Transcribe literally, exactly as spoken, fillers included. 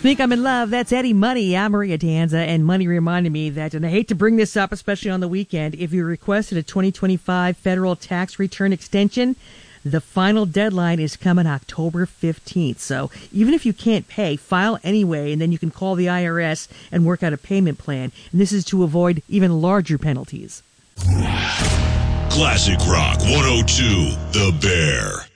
Think I'm in love. That's Eddie Money. I'm Maria Danza, and Money reminded me that, and I hate to bring this up, especially on the weekend, if you requested a twenty twenty-five federal tax return extension, the final deadline is coming October fifteenth. So even if you can't pay, file anyway, and then you can call the I R S and work out a payment plan. And this is to avoid even larger penalties. Classic Rock one oh two, The Bear.